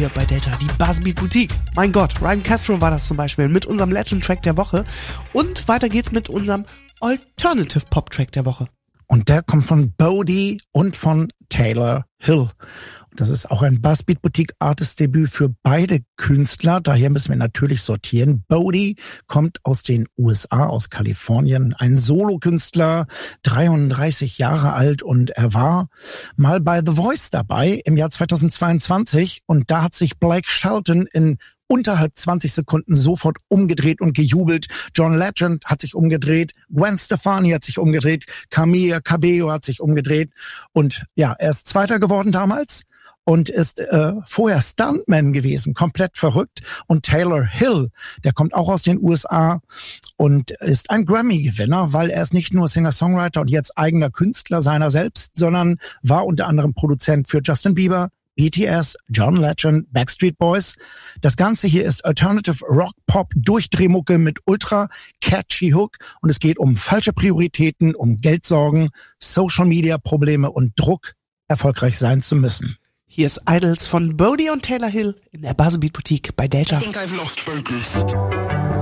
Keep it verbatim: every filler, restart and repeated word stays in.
hier bei Delta, die Buzzbeat Boutique. Mein Gott, Ryan Castro war das zum Beispiel mit unserem Legend Track der Woche. Und weiter geht's mit unserem Alternative Pop Track der Woche. Und der kommt von Bodie und von Taylor Hill. Das ist auch ein Buzzbeat Boutique Artist Debüt für beide Künstler. Daher müssen wir natürlich sortieren. Bodie kommt aus den U S A, aus Kalifornien. Ein Solokünstler, dreiunddreißig Jahre alt, und er war mal bei The Voice dabei im Jahr zweitausendzweiundzwanzig. Und da hat sich Blake Shelton in unterhalb zwanzig Sekunden sofort umgedreht und gejubelt. John Legend hat sich umgedreht, Gwen Stefani hat sich umgedreht, Camila Cabello hat sich umgedreht. Und ja, er ist Zweiter geworden damals und ist äh, vorher Stuntman gewesen, komplett verrückt. Und Taylor Hill, der kommt auch aus den U S A und ist ein Grammy-Gewinner, weil er ist nicht nur Singer-Songwriter und jetzt eigener Künstler seiner selbst, sondern war unter anderem Produzent für Justin Bieber, B T S, John Legend, Backstreet Boys. Das Ganze hier ist Alternative Rock Pop Durchdrehmucke mit ultra catchy Hook, und es geht um falsche Prioritäten, um Geldsorgen, Social Media Probleme und Druck, erfolgreich sein zu müssen. Hier ist Idols von Bodie und Taylor Hill in der Buzzbeat Boutique bei Delta. I think I've lost focus.